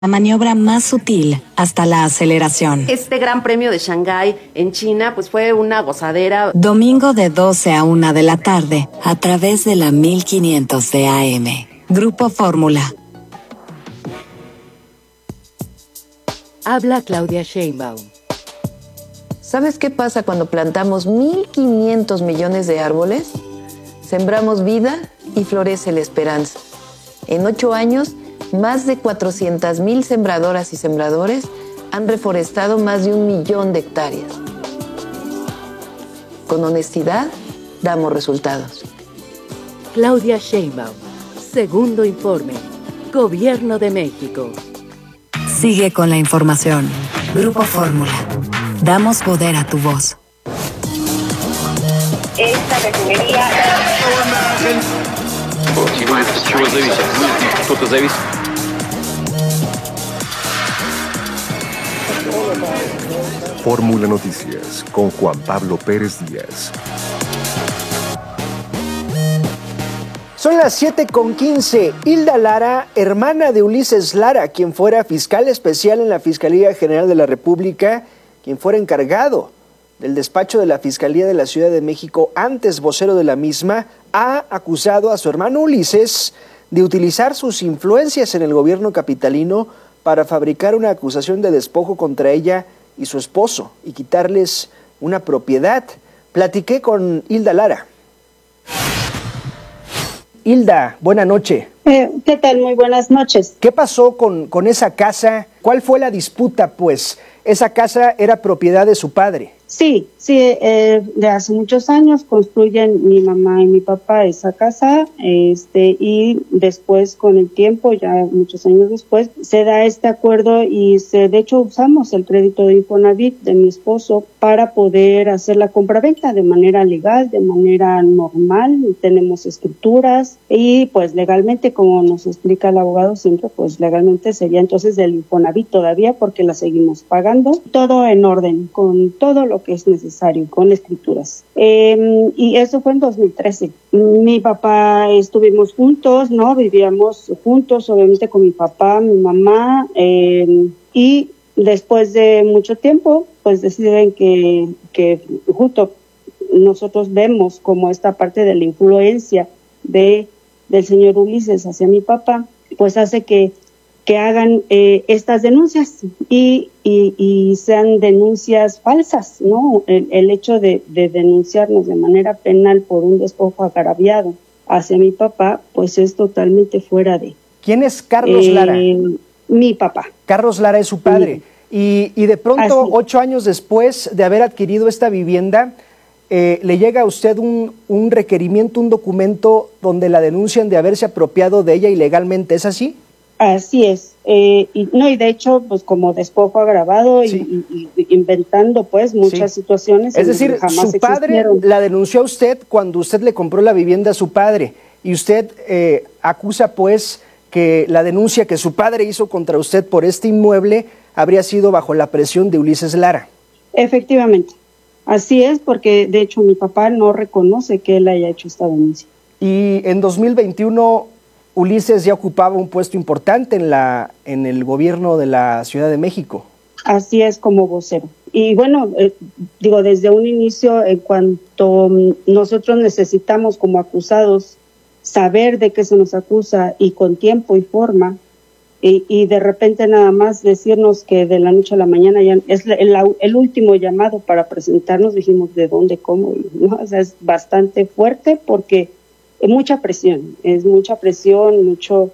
La maniobra más sutil hasta la aceleración. Este Gran Premio de Shanghái en China pues fue una gozadera. Domingo de 12 a 1 de la tarde a través de la 1500 de AM. Grupo Fórmula. Habla Claudia Sheinbaum. ¿Sabes qué pasa cuando plantamos 1.500 millones de árboles? Sembramos vida y florece la esperanza. En 8 años, más de 400,000 sembradoras y sembradores han reforestado más de 1 millón de hectáreas. Con honestidad, damos resultados. Claudia Sheinbaum. Segundo informe. Gobierno de México. Sigue con la información. Grupo Fórmula. Damos poder a tu voz. Esta refinería... Fórmula Noticias con Juan Pablo Pérez Díaz. Son las 7:15. Hilda Lara, hermana de Ulises Lara, quien fuera fiscal especial en la Fiscalía General de la República, quien fuera encargado del despacho de la Fiscalía de la Ciudad de México, antes vocero de la misma, ha acusado a su hermano Ulises de utilizar sus influencias en el gobierno capitalino para fabricar una acusación de despojo contra ella y su esposo y quitarles una propiedad. Platiqué con Hilda Lara. Hilda, buena noche. ¿Qué tal? Muy buenas noches. ¿Qué pasó con esa casa? ¿Cuál fue la disputa, pues? Esa casa era propiedad de su padre. Sí, de hace muchos años construyen mi mamá y mi papá esa casa, y después con el tiempo, ya muchos años después, se da este acuerdo y de hecho usamos el crédito de Infonavit de mi esposo para poder hacer la compraventa de manera legal, de manera normal. Tenemos escrituras y pues legalmente, como nos explica el abogado siempre, pues legalmente sería entonces del Infonavit todavía porque la seguimos pagando. Todo en orden, con todo lo que es necesario, con escrituras. Y eso fue en 2013. Mi papá, estuvimos juntos, ¿no? Vivíamos juntos, obviamente con mi papá, mi mamá, y después de mucho tiempo, pues deciden que justo nosotros vemos como esta parte de la influencia del señor Ulises hacia mi papá, pues hace que hagan estas denuncias y sean denuncias falsas, ¿no? El hecho de denunciarnos de manera penal por un despojo agraviado hacia mi papá, pues es totalmente fuera de... ¿Quién es Carlos Lara? Mi papá. Carlos Lara es su padre. Sí. Y de pronto, 8 años después de haber adquirido esta vivienda, le llega a usted un requerimiento, un documento donde la denuncian de haberse apropiado de ella ilegalmente, ¿es así? Así es, y de hecho, pues como despojo agravado sí. y inventando pues muchas situaciones. Es decir, su padre la denunció a usted cuando usted le compró la vivienda a su padre y usted acusa pues que la denuncia que su padre hizo contra usted por este inmueble habría sido bajo la presión de Ulises Lara. Efectivamente, así es, porque de hecho mi papá no reconoce que él haya hecho esta denuncia. Y en 2021... Ulises ya ocupaba un puesto importante en el gobierno de la Ciudad de México. Así es, como vocero. Y bueno, desde un inicio, en cuanto nosotros necesitamos como acusados saber de qué se nos acusa y con tiempo y forma, y de repente nada más decirnos que de la noche a la mañana ya es el último llamado para presentarnos, dijimos de dónde, cómo, ¿no? O sea, es bastante fuerte porque... es mucha presión, mucho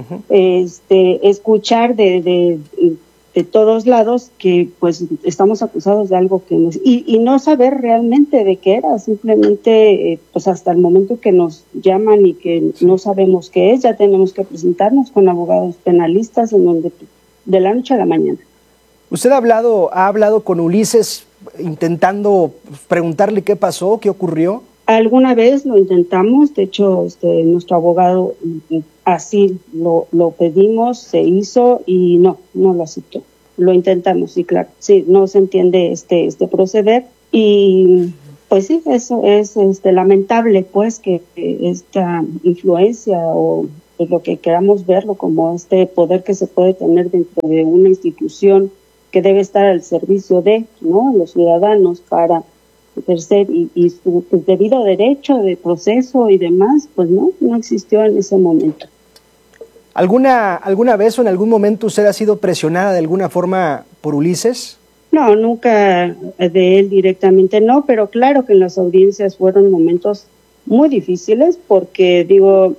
escuchar de todos lados que pues estamos acusados de algo que no es, y no saber realmente de qué era, simplemente pues hasta el momento que nos llaman y que no sabemos qué es, ya tenemos que presentarnos con abogados penalistas en donde de la noche a la mañana. ¿Usted ha hablado con Ulises intentando preguntarle qué pasó, qué ocurrió? Alguna vez lo intentamos, de hecho nuestro abogado así lo pedimos, se hizo y no lo aceptó. Lo intentamos, sí, claro, sí, no se entiende este proceder y pues sí, eso es lamentable pues que esta influencia o pues lo que queramos verlo como este poder que se puede tener dentro de una institución que debe estar al servicio de, ¿no?, los ciudadanos para ejercer y su pues, debido derecho de proceso y demás, pues no existió en ese momento. ¿Alguna vez o en algún momento usted ha sido presionada de alguna forma por Ulises? No, nunca de él directamente no, pero claro que en las audiencias fueron momentos muy difíciles porque, digo,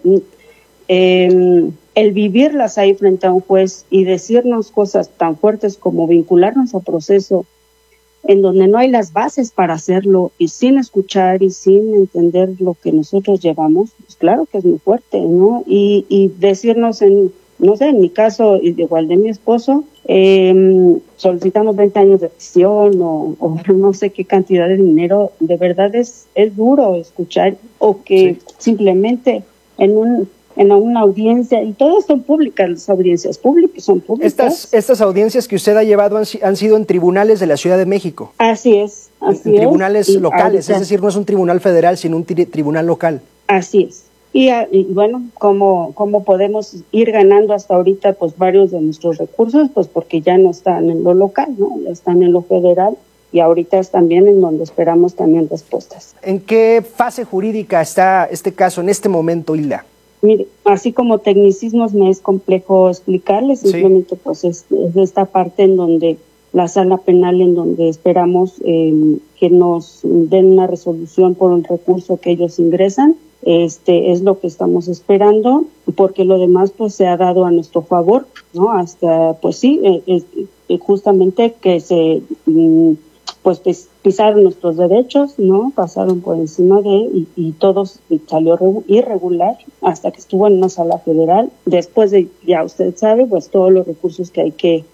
el vivirlas ahí frente a un juez y decirnos cosas tan fuertes como vincularnos a proceso en donde no hay las bases para hacerlo y sin escuchar y sin entender lo que nosotros llevamos, pues claro que es muy fuerte, ¿no? Y decirnos no sé, en mi caso, igual de mi esposo, solicitamos 20 años de prisión o no sé qué cantidad de dinero, de verdad es duro escuchar o que simplemente en una audiencia, y todas son públicas, las audiencias públicas son públicas. Estas audiencias que usted ha llevado han sido en tribunales de la Ciudad de México. Así es, así en tribunales es. locales, es decir, no es un tribunal federal, sino un tribunal local. Así es. Y bueno, ¿cómo podemos ir ganando hasta ahorita pues varios de nuestros recursos? Pues porque ya no están en lo local, ¿no? Ya están en lo federal y ahorita es también en donde esperamos también respuestas. ¿En qué fase jurídica está este caso en este momento, Hilda? Mire, así como tecnicismos me es complejo explicarles, simplemente pues es esta parte en donde la sala penal, en donde esperamos que nos den una resolución por el recurso que ellos ingresan. Es lo que estamos esperando, porque lo demás pues se ha dado a nuestro favor, ¿no? Hasta pues sí, justamente que se pues pisaron nuestros derechos, ¿no? Pasaron por encima y todo salió irregular hasta que estuvo en una sala federal. Después de, ya usted sabe, pues todos los recursos que hay que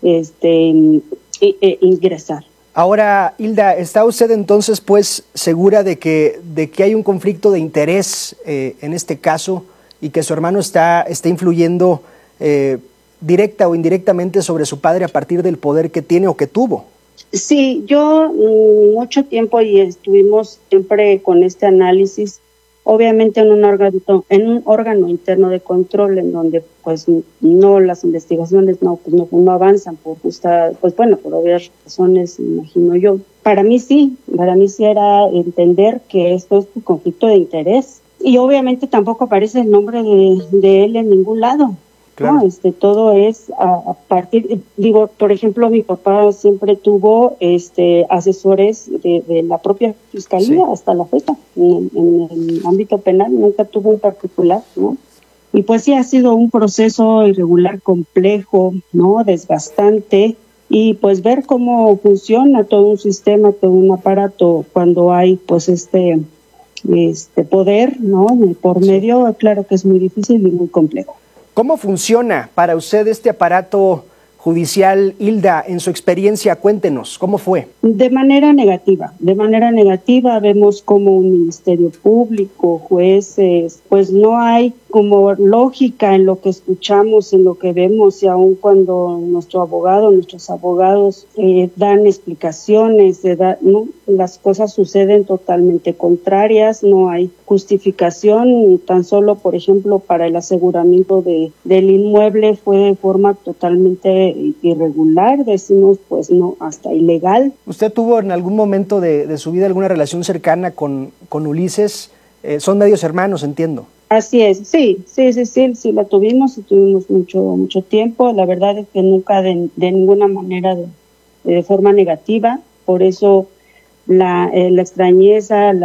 ingresar. Ahora, Hilda, ¿está usted entonces pues segura de que hay un conflicto de interés en este caso y que su hermano está influyendo directa o indirectamente sobre su padre a partir del poder que tiene o que tuvo? Sí, yo mucho tiempo y estuvimos siempre con este análisis, obviamente en un órgano interno de control en donde pues no las investigaciones no avanzan por por obvias razones, imagino yo. Para mí sí era entender que esto es un conflicto de interés y obviamente tampoco aparece el nombre de él en ningún lado. Claro. No, todo es a partir, digo, por ejemplo, mi papá siempre tuvo asesores de la propia fiscalía hasta la fecha, en el ámbito penal, nunca tuvo un particular, ¿no? Y pues sí ha sido un proceso irregular, complejo, ¿no? Desgastante, y pues ver cómo funciona todo un sistema, todo un aparato cuando hay pues poder, ¿no? Por medio, claro que es muy difícil y muy complejo. ¿Cómo funciona para usted este aparato judicial, Hilda? En su experiencia, cuéntenos, ¿cómo fue? De manera negativa. Vemos como un ministerio público, jueces, pues no hay como lógica en lo que escuchamos, en lo que vemos, y aun cuando nuestros abogados dan explicaciones, ¿no? Las cosas suceden totalmente contrarias, no hay justificación, tan solo, por ejemplo, para el aseguramiento del inmueble fue de forma totalmente irregular, decimos pues no, hasta ilegal. ¿Usted tuvo en algún momento de su vida alguna relación cercana con Ulises? Son medios hermanos, entiendo. Así es, sí, la tuvimos mucho tiempo. La verdad es que nunca de ninguna manera de forma negativa, por eso la extrañeza,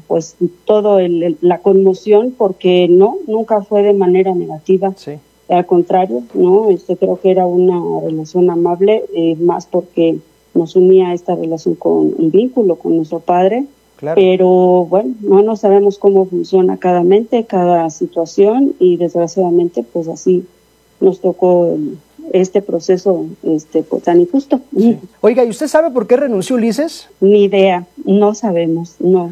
la conmoción, porque nunca fue de manera negativa. Sí. Al contrario, no, creo que era una relación amable, más porque nos unía esta relación con un vínculo con nuestro padre. Claro. Pero bueno, no sabemos cómo funciona cada mente, cada situación, y desgraciadamente pues así nos tocó este proceso pues tan injusto. Sí. Oiga, ¿y usted sabe por qué renunció Ulises? Ni idea, no sabemos, no.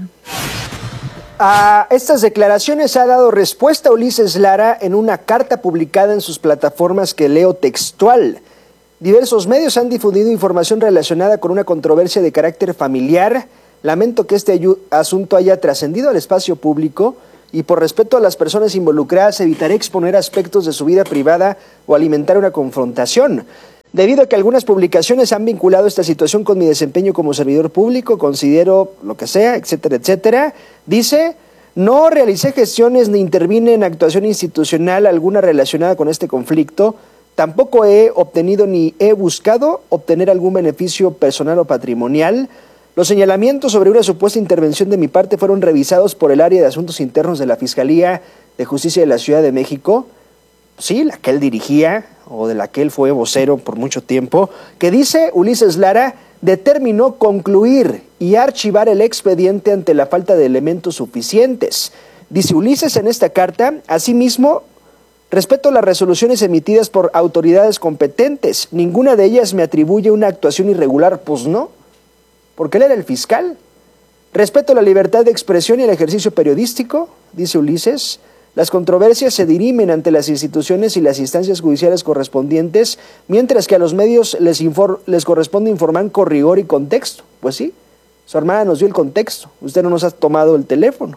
A estas declaraciones ha dado respuesta Ulises Lara en una carta publicada en sus plataformas que leo textual. Diversos medios han difundido información relacionada con una controversia de carácter familiar. Lamento que este asunto haya trascendido al espacio público y por respeto a las personas involucradas evitaré exponer aspectos de su vida privada o alimentar una confrontación. Debido a que algunas publicaciones han vinculado esta situación con mi desempeño como servidor público, considero lo que sea, etcétera, etcétera, dice, no realicé gestiones ni intervine en actuación institucional alguna relacionada con este conflicto, tampoco he obtenido ni he buscado obtener algún beneficio personal o patrimonial. Los señalamientos sobre una supuesta intervención de mi parte fueron revisados por el área de asuntos internos de la Fiscalía de Justicia de la Ciudad de México, sí, la que él dirigía o de la que él fue vocero por mucho tiempo, que dice Ulises Lara determinó concluir y archivar el expediente ante la falta de elementos suficientes. Dice Ulises en esta carta, asimismo, respeto las resoluciones emitidas por autoridades competentes, ninguna de ellas me atribuye una actuación irregular, pues no, porque él era el fiscal. Respeto la libertad de expresión y el ejercicio periodístico, dice Ulises. Las controversias se dirimen ante las instituciones y las instancias judiciales correspondientes, mientras que a los medios les corresponde informar con rigor y contexto. Pues sí, su hermana nos dio el contexto, usted no nos ha tomado el teléfono.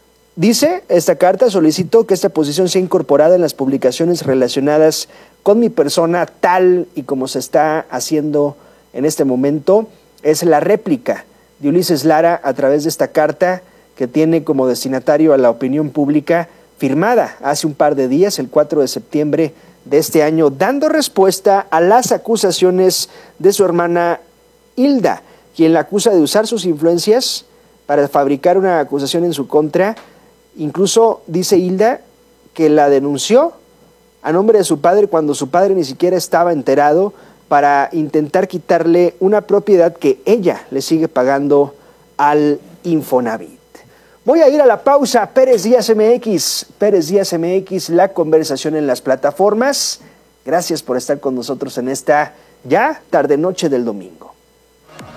Dice esta carta, solicito que esta posición sea incorporada en las publicaciones relacionadas con mi persona tal y como se está haciendo en este momento. Es la réplica de Ulises Lara a través de esta carta que tiene como destinatario a la opinión pública, firmada hace un par de días, el 4 de septiembre de este año, dando respuesta a las acusaciones de su hermana Hilda, quien la acusa de usar sus influencias para fabricar una acusación en su contra. Incluso dice Hilda que la denunció a nombre de su padre cuando su padre ni siquiera estaba enterado, para intentar quitarle una propiedad que ella le sigue pagando al Infonavit. Voy a ir a la pausa. Pérez Díaz MX, la conversación en las plataformas. Gracias por estar con nosotros en esta ya tarde-noche del domingo.